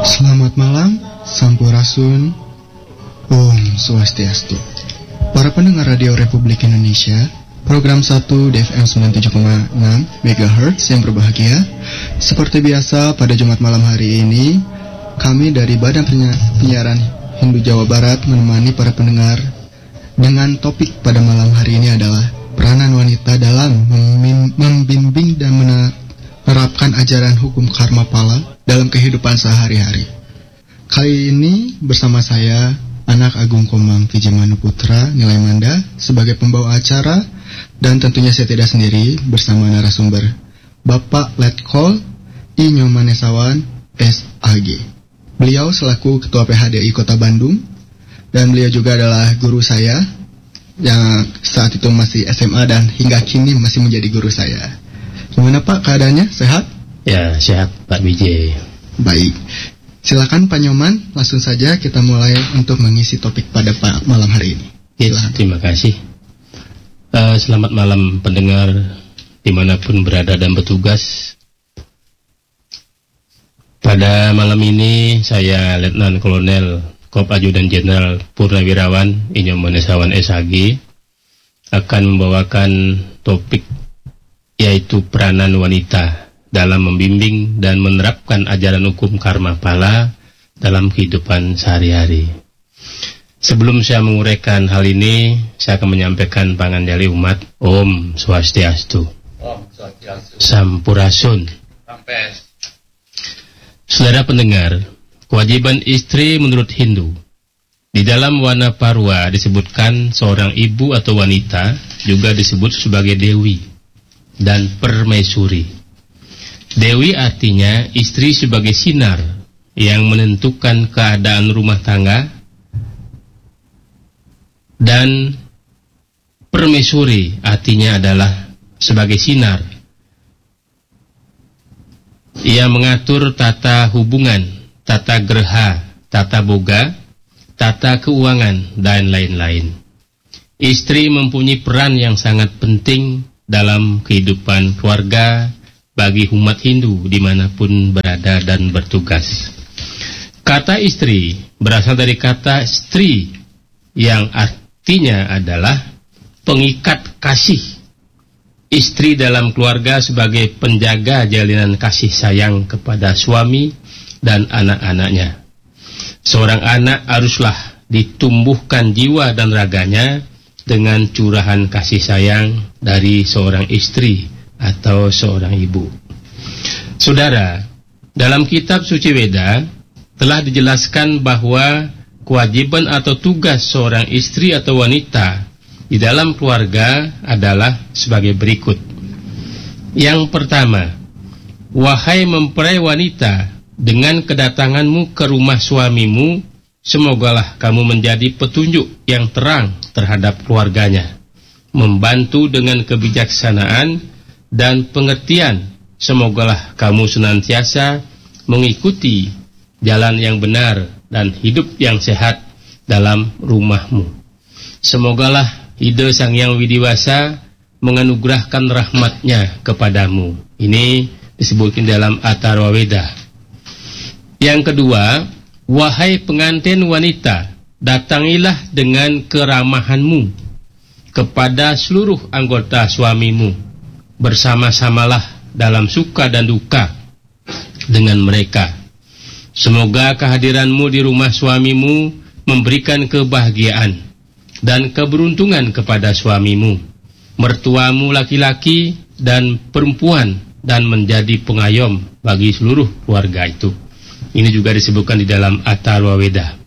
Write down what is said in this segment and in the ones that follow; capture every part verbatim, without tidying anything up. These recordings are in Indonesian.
Selamat malam, Sampurasun, Om Swastiastu. Para pendengar Radio Republik Indonesia, program satu D F M sembilan puluh tujuh koma enam megahertz yang berbahagia. Seperti biasa pada Jumat malam hari ini, kami dari Badan Penyiaran Hindu Jawa Barat menemani para pendengar dengan topik pada malam hari ini adalah peranan wanita dalam membimbing dan menerapkan ajaran hukum karma pala dalam kehidupan sehari-hari. Kali ini bersama saya, Anak Agung Komang Vijimanu Putra Nilai Manda sebagai pembawa acara, dan tentunya saya tidak sendiri bersama narasumber Bapak Letkol I Nyomanesawan S A G. Beliau selaku Ketua P H D I Kota Bandung, dan beliau juga adalah guru saya yang saat itu masih S M A dan hingga kini masih menjadi guru saya. Gimana Pak keadaannya? Sehat? Ya, sehat Pak Bijay. Baik. Silakan Pak Nyoman, langsung saja kita mulai untuk mengisi topik pada malam hari ini. Yes, terima kasih. Uh, selamat malam pendengar dimanapun berada dan bertugas. Pada malam ini saya Letnan Kolonel Kop Ajudan Jenderal Purnawirawan I Nyomanesawan S A G akan membawakan topik yaitu peranan wanita dalam membimbing dan menerapkan ajaran hukum karma pala dalam kehidupan sehari-hari. Sebelum saya menguraikan hal ini, saya akan menyampaikan panganjali umat. Om Swastiastu. Om Swastiastu. Sampurasun. Sampes. Saudara pendengar, kewajiban istri menurut Hindu. Di dalam Wana Parwa disebutkan seorang ibu atau wanita juga disebut sebagai Dewi dan Permaisuri. Dewi artinya istri sebagai sinar yang menentukan keadaan rumah tangga, dan Permaisuri artinya adalah sebagai sinar. Ia mengatur tata hubungan, tata gerha, tata boga, tata keuangan, dan lain-lain. Istri mempunyai peran yang sangat penting dalam kehidupan keluarga bagi umat Hindu dimanapun berada dan bertugas. Kata istri berasal dari kata stri yang artinya adalah pengikat kasih. Istri dalam keluarga sebagai penjaga jalinan kasih sayang kepada suami dan anak-anaknya. Seorang anak haruslah ditumbuhkan jiwa dan raganya dengan curahan kasih sayang dari seorang istri atau seorang ibu. Saudara, dalam kitab Suci Weda telah dijelaskan bahwa kewajiban atau tugas seorang istri atau wanita di dalam keluarga adalah sebagai berikut. Yang pertama, wahai mempelai wanita, dengan kedatanganmu ke rumah suamimu, semogalah kamu menjadi petunjuk yang terang terhadap keluarganya, membantu dengan kebijaksanaan dan pengertian. Semogalah kamu senantiasa mengikuti jalan yang benar dan hidup yang sehat dalam rumahmu. Semogalah Ida Sang Yang Widiwasa menganugerahkan rahmatnya kepadamu. Ini disebutkan dalam Atharva Weda. Yang kedua, wahai pengantin wanita, datangilah dengan keramahanmu kepada seluruh anggota suamimu. Bersama-samalah dalam suka dan duka dengan mereka. Semoga kehadiranmu di rumah suamimu memberikan kebahagiaan dan keberuntungan kepada suamimu, mertuamu laki-laki dan perempuan, dan menjadi pengayom bagi seluruh keluarga itu. Ini juga disebutkan di dalam Atharva Weda.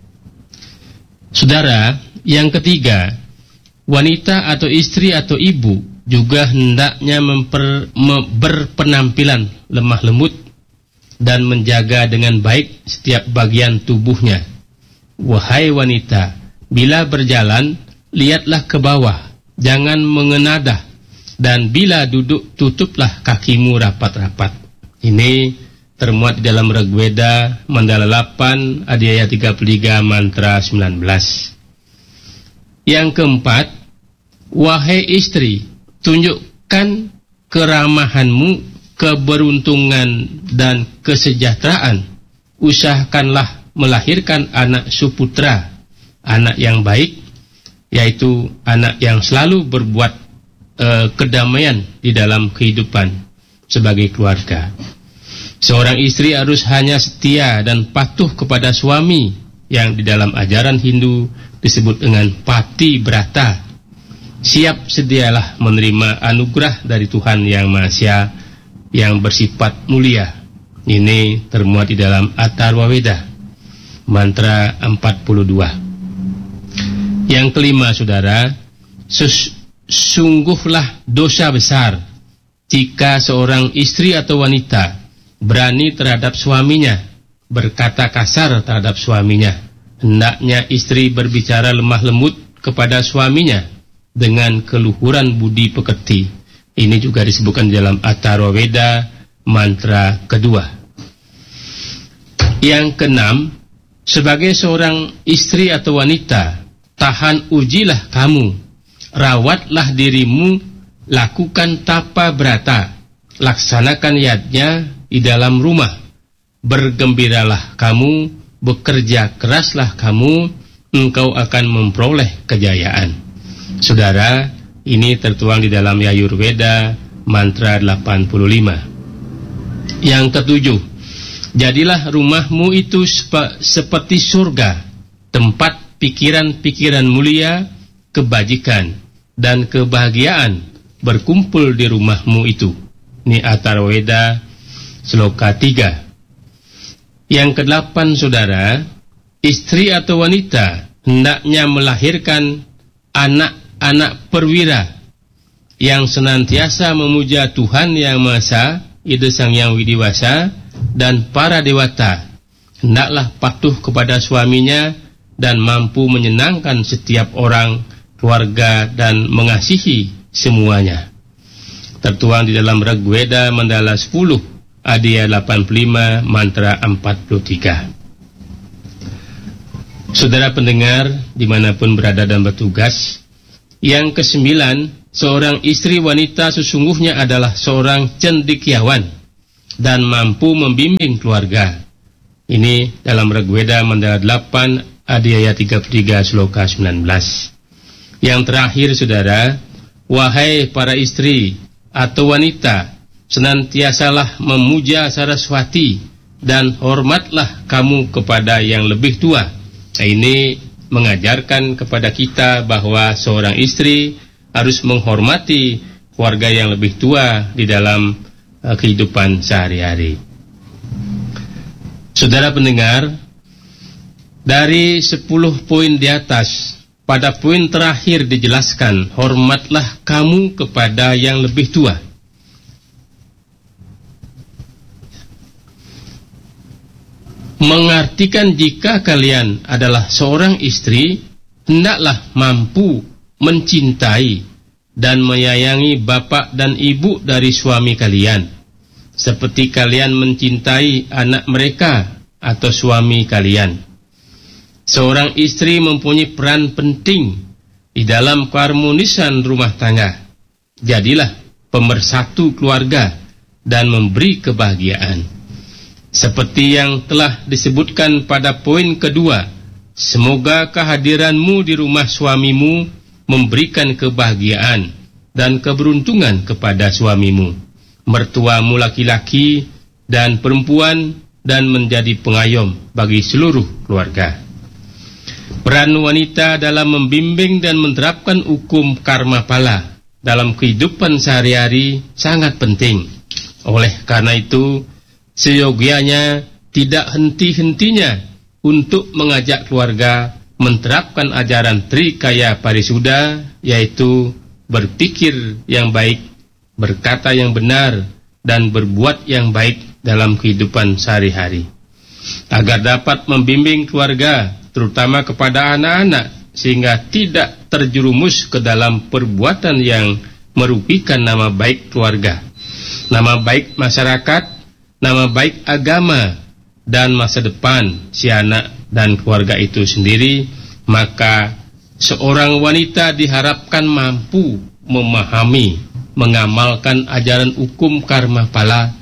Saudara, yang ketiga, wanita atau istri atau ibu juga hendaknya memper, me, berpenampilan lemah lembut dan menjaga dengan baik setiap bagian tubuhnya. Wahai wanita, bila berjalan, lihatlah ke bawah, jangan mengenadah, dan bila duduk, tutuplah kakimu rapat-rapat. Ini termuat di dalam Rigveda Mandala delapan Adhyaya tiga puluh tiga mantra sembilan belas. Yang keempat, wahai istri, tunjukkan keramahanmu, keberuntungan dan kesejahteraan usahakanlah melahirkan anak suputra, anak yang baik, yaitu anak yang selalu berbuat eh, kedamaian di dalam kehidupan sebagai keluarga. Seorang istri harus hanya setia dan patuh kepada suami yang di dalam ajaran Hindu disebut dengan patibrata. Siap sedialah menerima anugerah dari Tuhan Yang Maha Esa yang bersifat mulia. Ini termuat di dalam Atharva Veda, mantra empat puluh dua. Yang kelima, saudara, sungguhlah dosa besar jika seorang istri atau wanita berani terhadap suaminya, berkata kasar terhadap suaminya. Hendaknya istri berbicara lemah lembut kepada suaminya dengan keluhuran budi pekerti. Ini juga disebutkan di dalam Atharva Veda, mantra kedua. Yang keenam, sebagai seorang istri atau wanita, tahan ujilah kamu, rawatlah dirimu, lakukan tapa brata, laksanakan yadnya di dalam rumah, bergembiralah kamu, bekerja keraslah kamu, engkau akan memperoleh kejayaan. Saudara, ini tertuang di dalam Yajurveda, mantra delapan puluh lima. Yang ketujuh, jadilah rumahmu itu sepe, seperti surga, tempat pikiran-pikiran mulia, kebajikan, dan kebahagiaan berkumpul di rumahmu itu. Ini Atharva Veda, sloka tiga. Yang kedelapan, saudara, istri atau wanita hendaknya melahirkan anak-anak perwira yang senantiasa memuja Tuhan Yang Maha Esa, Ida Sang Yang Widiwasa, dan para dewata. Hendaklah patuh kepada suaminya dan mampu menyenangkan setiap orang, keluarga, dan mengasihi semuanya. Tertuang di dalam Rigveda Mandala sepuluh, Adya delapan puluh lima, mantra empat puluh tiga. Saudara pendengar dimanapun berada dan bertugas, yang kesembilan, seorang istri wanita sesungguhnya adalah seorang cendekiawan dan mampu membimbing keluarga. Ini dalam Rigveda Mandala delapan, Adya tiga puluh tiga, sloka sembilan belas. Yang terakhir, saudara, wahai para istri atau wanita, senantiasalah memuja Saraswati dan hormatlah kamu kepada yang lebih tua. Nah, ini mengajarkan kepada kita bahwa seorang istri harus menghormati keluarga yang lebih tua di dalam uh, kehidupan sehari-hari. Saudara pendengar, dari sepuluh poin di atas, pada poin terakhir dijelaskan, hormatlah kamu kepada yang lebih tua. Mengartikan jika kalian adalah seorang istri, hendaklah mampu mencintai dan menyayangi bapak dan ibu dari suami kalian, seperti kalian mencintai anak mereka atau suami kalian. Seorang istri mempunyai peran penting di dalam keharmonisan rumah tangga. Jadilah pemersatu keluarga dan memberi kebahagiaan. Seperti yang telah disebutkan pada poin kedua, semoga kehadiranmu di rumah suamimu memberikan kebahagiaan dan keberuntungan kepada suamimu, mertuamu laki-laki dan perempuan, dan menjadi pengayom bagi seluruh keluarga. Peran wanita dalam membimbing dan menerapkan hukum karma pala dalam kehidupan sehari-hari sangat penting. Oleh karena itu, seyogianya tidak henti-hentinya untuk mengajak keluarga menerapkan ajaran Trikaya Parisuddha, yaitu berpikir yang baik, berkata yang benar, dan berbuat yang baik dalam kehidupan sehari-hari, agar dapat membimbing keluarga, terutama kepada anak-anak, sehingga tidak terjerumus ke dalam perbuatan yang merugikan nama baik keluarga, nama baik masyarakat, nama baik agama, dan masa depan si anak dan keluarga itu sendiri. Maka seorang wanita diharapkan mampu memahami, mengamalkan ajaran hukum karma pala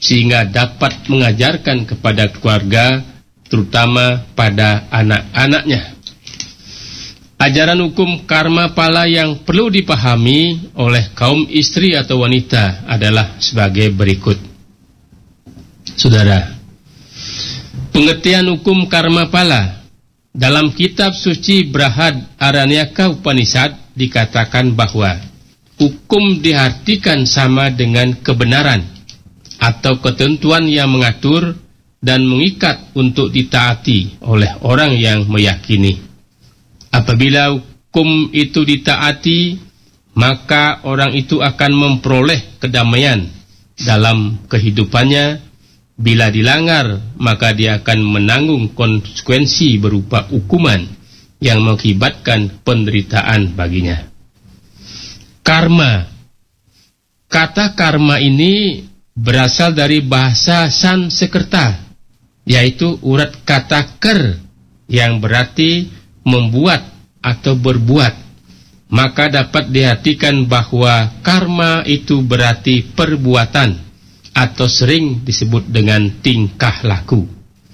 sehingga dapat mengajarkan kepada keluarga, terutama pada anak-anaknya. Ajaran hukum karma pala yang perlu dipahami oleh kaum istri atau wanita adalah sebagai berikut. Saudara, pengertian hukum karma pala dalam kitab suci Brahad Aranyaka Upanishad dikatakan bahwa hukum diartikan sama dengan kebenaran atau ketentuan yang mengatur dan mengikat untuk ditaati oleh orang yang meyakini. Apabila hukum itu ditaati, maka orang itu akan memperoleh kedamaian dalam kehidupannya. Bila dilanggar, maka dia akan menanggung konsekuensi berupa hukuman yang mengakibatkan penderitaan baginya. Karma. Kata karma ini berasal dari bahasa Sanskerta, yaitu urat kata ker yang berarti membuat atau berbuat. Maka dapat diartikan bahwa karma itu berarti perbuatan atau sering disebut dengan tingkah laku.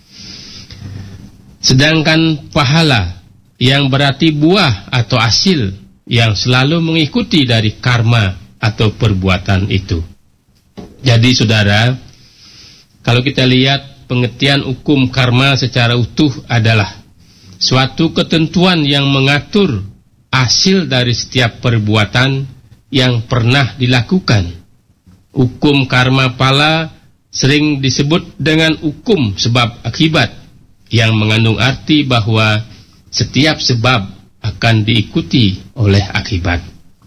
Sedangkan pahala yang berarti buah atau hasil yang selalu mengikuti dari karma atau perbuatan itu. Jadi saudara, kalau kita lihat pengertian hukum karma secara utuh adalah suatu ketentuan yang mengatur hasil dari setiap perbuatan yang pernah dilakukan. Hukum karma pala sering disebut dengan hukum sebab akibat, yang mengandung arti bahwa setiap sebab akan diikuti oleh akibat.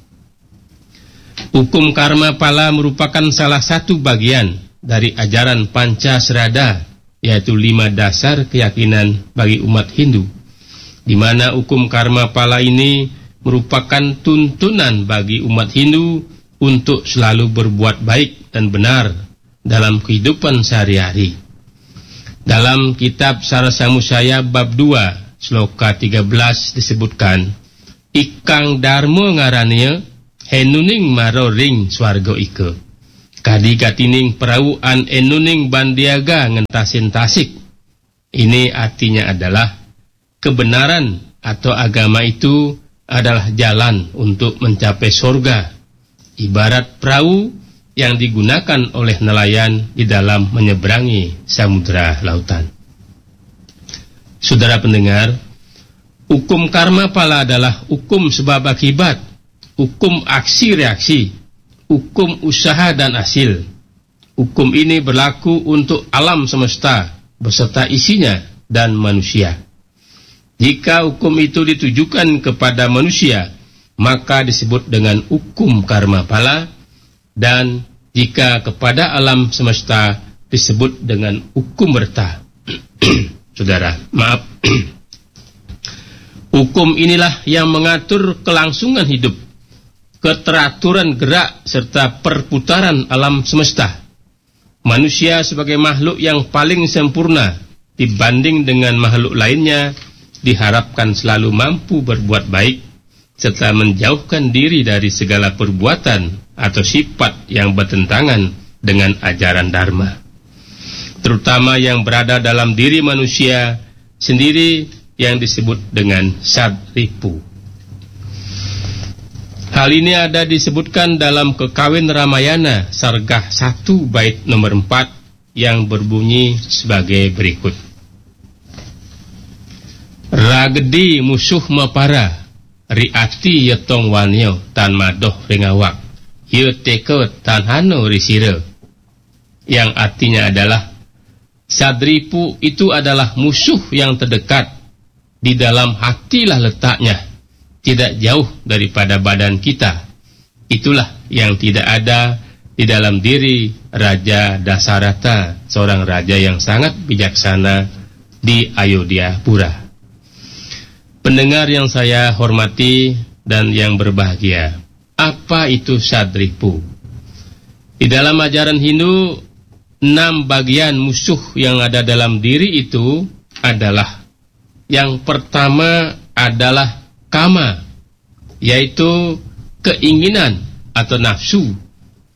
Hukum karma pala merupakan salah satu bagian dari ajaran Pancasrada, yaitu lima dasar keyakinan bagi umat Hindu, di mana hukum karma pala ini merupakan tuntunan bagi umat Hindu untuk selalu berbuat baik dan benar dalam kehidupan sehari-hari. Dalam kitab Sarasamusaya bab dua, sloka tiga belas disebutkan, ikang dharma ngarannya henuning maro ring swarga ike. Kadi gatining perahu an enuning bandiaga ngentasin tasik. Ini artinya adalah kebenaran atau agama itu adalah jalan untuk mencapai surga, ibarat perahu yang digunakan oleh nelayan di dalam menyeberangi samudera lautan. Saudara pendengar, hukum karma pala adalah hukum sebab akibat, hukum aksi reaksi, hukum usaha dan hasil. Hukum ini berlaku untuk alam semesta beserta isinya dan manusia. Jika hukum itu ditujukan kepada manusia, maka disebut dengan hukum karma pala, dan jika kepada alam semesta disebut dengan hukum berta. Saudara, maaf. Hukum inilah yang mengatur kelangsungan hidup, keteraturan gerak serta perputaran alam semesta. Manusia sebagai makhluk yang paling sempurna dibanding dengan makhluk lainnya diharapkan selalu mampu berbuat baik serta menjauhkan diri dari segala perbuatan atau sifat yang bertentangan dengan ajaran dharma, terutama yang berada dalam diri manusia sendiri yang disebut dengan sadripu. Hal ini ada disebutkan dalam Kekawin Ramayana Sargah satu bait nomor empat yang berbunyi sebagai berikut. Ragedi musuh mapara, riati yetong wanyo tan madoh ringawak, ye teke tan hano risire. Yang artinya adalah, sadripu itu adalah musuh yang terdekat, di dalam hatilah letaknya, tidak jauh daripada badan kita. Itulah yang tidak ada di dalam diri Raja Dasarata, seorang raja yang sangat bijaksana di Ayodhyapura. Pendengar yang saya hormati dan yang berbahagia, apa itu sadripu? Di dalam ajaran Hindu, enam bagian musuh yang ada dalam diri itu adalah, yang pertama adalah kama, yaitu keinginan atau nafsu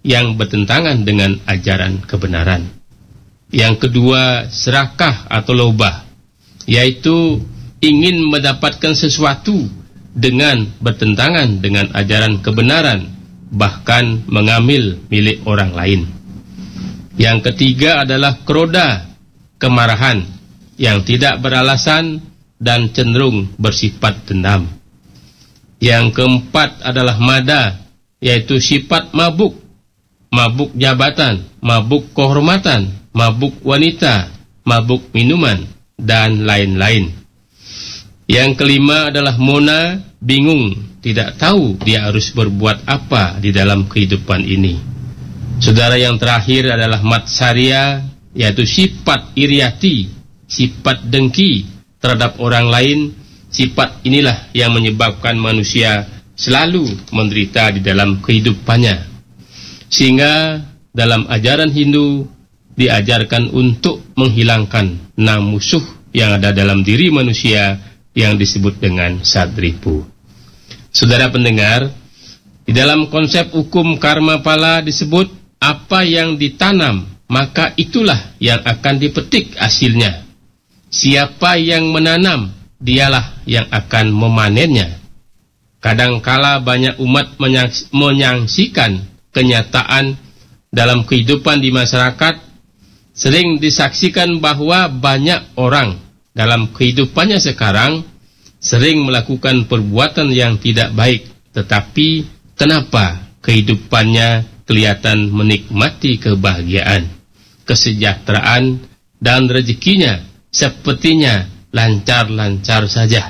yang bertentangan dengan ajaran kebenaran. Yang kedua, serakah atau lobah, yaitu ingin mendapatkan sesuatu dengan bertentangan dengan ajaran kebenaran, bahkan mengambil milik orang lain. Yang ketiga adalah keroda, kemarahan yang tidak beralasan dan cenderung bersifat dendam. Yang keempat adalah mada, yaitu sifat mabuk, mabuk jabatan, mabuk kehormatan, mabuk wanita, mabuk minuman, dan lain-lain. Yang kelima adalah mona, bingung, tidak tahu dia harus berbuat apa di dalam kehidupan ini. Saudara, yang terakhir adalah matsaria, yaitu sifat iriati, sifat dengki terhadap orang lain. Sifat inilah yang menyebabkan manusia selalu menderita di dalam kehidupannya. Sehingga dalam ajaran Hindu diajarkan untuk menghilangkan enam musuh yang ada dalam diri manusia yang disebut dengan sadripu. Saudara pendengar, di dalam konsep hukum karma pala disebut apa yang ditanam, maka itulah yang akan dipetik hasilnya. Siapa yang menanam, dialah yang akan memanennya. Kadangkala banyak umat menyaks- menyaksikan kenyataan dalam kehidupan di masyarakat. Sering disaksikan bahwa banyak orang dalam kehidupannya sekarang sering melakukan perbuatan yang tidak baik, tetapi kenapa kehidupannya kelihatan menikmati kebahagiaan, kesejahteraan, dan rezekinya sepertinya lancar-lancar saja.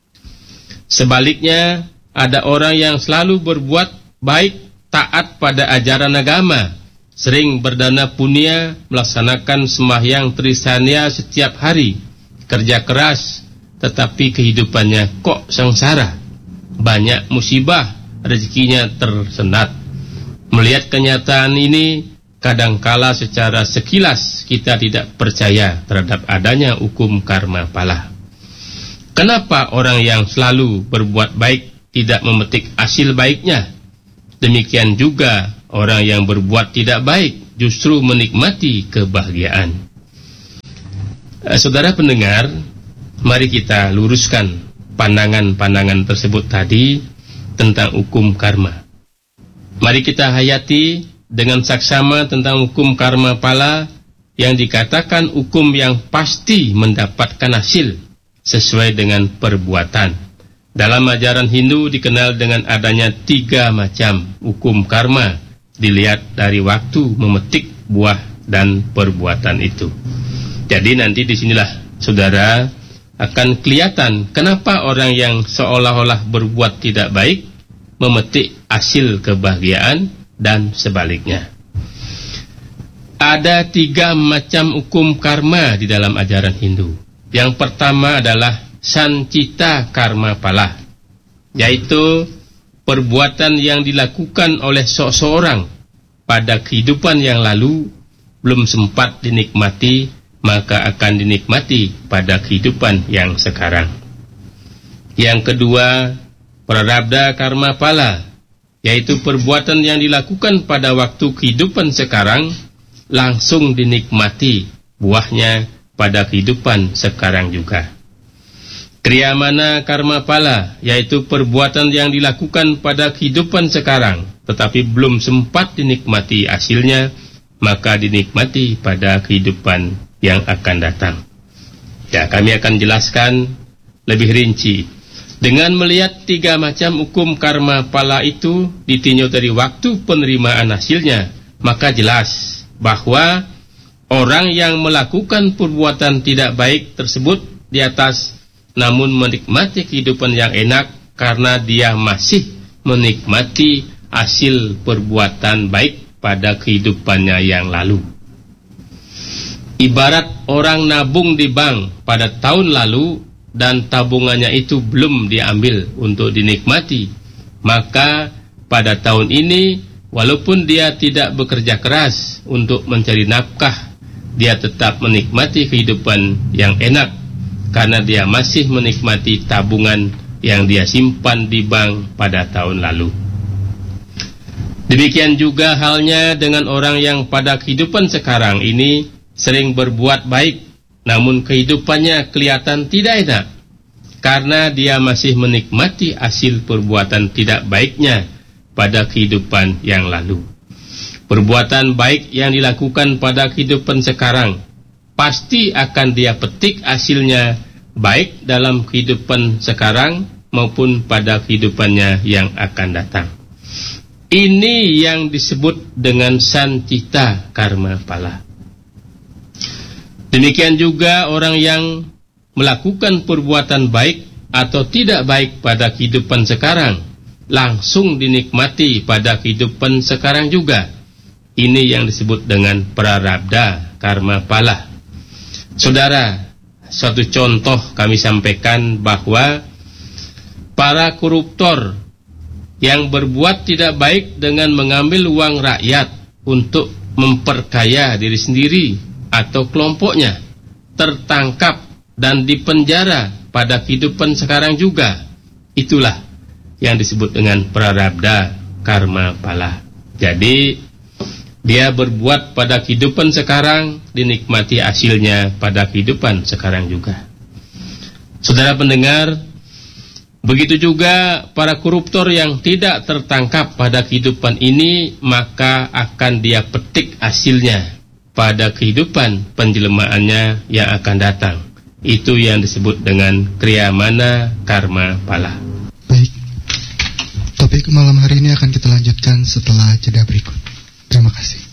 Sebaliknya, ada orang yang selalu berbuat baik, taat pada ajaran agama, sering berdana punya, melaksanakan sembahyang trisanya setiap hari, kerja keras, tetapi kehidupannya kok sengsara, banyak musibah, rezekinya tersendat. Melihat kenyataan ini, kadangkala secara sekilas kita tidak percaya terhadap adanya hukum karma pala. Kenapa orang yang selalu berbuat baik tidak memetik hasil baiknya? Demikian juga orang yang berbuat tidak baik justru menikmati kebahagiaan. Eh, saudara pendengar, mari kita luruskan pandangan-pandangan tersebut tadi tentang hukum karma. Mari kita hayati dengan saksama tentang hukum karma pala yang dikatakan hukum yang pasti mendapatkan hasil sesuai dengan perbuatan. Dalam ajaran Hindu dikenal dengan adanya tiga macam hukum karma, dilihat dari waktu memetik buah dan perbuatan itu. Jadi nanti disinilah saudara akan kelihatan kenapa orang yang seolah-olah berbuat tidak baik memetik hasil kebahagiaan dan sebaliknya. Ada tiga macam hukum karma di dalam ajaran Hindu. Yang pertama adalah sancita karma pala, yaitu perbuatan yang dilakukan oleh seseorang pada kehidupan yang lalu belum sempat dinikmati, maka akan dinikmati pada kehidupan yang sekarang. Yang kedua, prarabdha karma pala, yaitu perbuatan yang dilakukan pada waktu kehidupan sekarang langsung dinikmati buahnya pada kehidupan sekarang juga. Kriyamana karma pala, yaitu perbuatan yang dilakukan pada kehidupan sekarang tetapi belum sempat dinikmati hasilnya, maka dinikmati pada kehidupan yang akan datang. Ya, kami akan jelaskan lebih rinci. Dengan melihat tiga macam hukum karma pala itu ditinjau dari waktu penerimaan hasilnya, maka jelas bahwa orang yang melakukan perbuatan tidak baik tersebut di atas namun menikmati kehidupan yang enak karena dia masih menikmati hasil perbuatan baik pada kehidupannya yang lalu. Ibarat orang nabung di bank pada tahun lalu dan tabungannya itu belum diambil untuk dinikmati, maka pada tahun ini walaupun dia tidak bekerja keras untuk mencari nafkah, dia tetap menikmati kehidupan yang enak karena dia masih menikmati tabungan yang dia simpan di bank pada tahun lalu. Demikian juga halnya dengan orang yang pada kehidupan sekarang ini sering berbuat baik, namun kehidupannya kelihatan tidak enak, karena dia masih menikmati hasil perbuatan tidak baiknya pada kehidupan yang lalu. Perbuatan baik yang dilakukan pada kehidupan sekarang pasti akan dia petik hasilnya, baik dalam kehidupan sekarang maupun pada kehidupannya yang akan datang. Ini yang disebut dengan sancita karma pala. Demikian juga orang yang melakukan perbuatan baik atau tidak baik pada kehidupan sekarang, langsung dinikmati pada kehidupan sekarang juga. Ini yang disebut dengan prarabdha karma pala. Saudara, suatu contoh kami sampaikan bahwa para koruptor yang berbuat tidak baik dengan mengambil uang rakyat untuk memperkaya diri sendiri atau kelompoknya, tertangkap dan dipenjara pada kehidupan sekarang juga. Itulah yang disebut dengan prarabdha karma pala. Jadi dia berbuat pada kehidupan sekarang, dinikmati hasilnya pada kehidupan sekarang juga. Saudara pendengar, begitu juga para koruptor yang tidak tertangkap pada kehidupan ini, maka akan dia petik hasilnya pada kehidupan penjelmaannya yang akan datang. Itu yang disebut dengan kriyamana karma pala. Baik, topik malam hari ini akan kita lanjutkan setelah jeda berikut. Terima kasih.